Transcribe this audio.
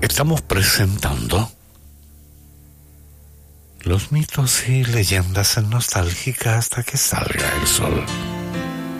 Estamos presentando los mitos y leyendas en Nostálgica hasta que salga el sol.